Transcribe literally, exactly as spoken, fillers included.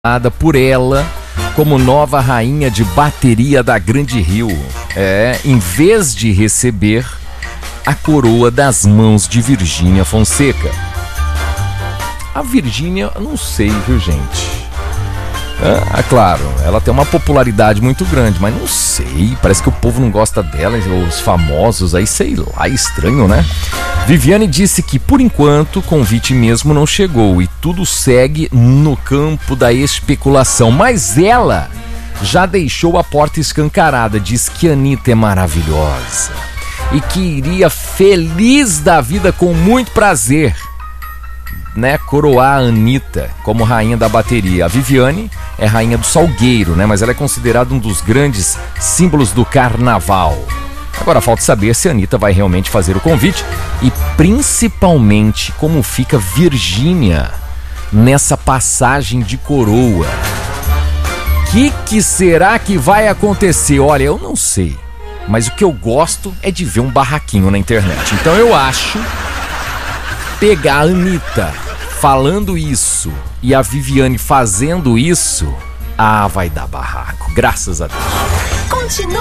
por ela como nova rainha de bateria da Grande Rio. É, em vez de receber a coroa das mãos de Virgínia Fonseca. A Virgínia, eu não sei, viu, gente? Ah, claro, ela tem uma popularidade muito grande, mas não sei, parece que o povo não gosta dela, os famosos aí, sei lá, estranho, né? Viviane disse que, por enquanto, o convite mesmo não chegou e tudo segue no campo da especulação. Mas ela já deixou a porta escancarada, diz que a Anitta é maravilhosa e que iria feliz da vida com muito prazer, né, coroar a Anitta como rainha da bateria. A Viviane é rainha do Salgueiro, né, mas ela é considerada um dos grandes símbolos do carnaval. Agora falta saber se a Anitta vai realmente fazer o convite e principalmente como fica Virgínia nessa passagem de coroa. O que, que será que vai acontecer? Olha, eu não sei, mas o que eu gosto é de ver um barraquinho na internet. Então eu acho pegar a Anitta falando isso e a Viviane fazendo isso, ah, vai dar barraco, graças a Deus. Continua.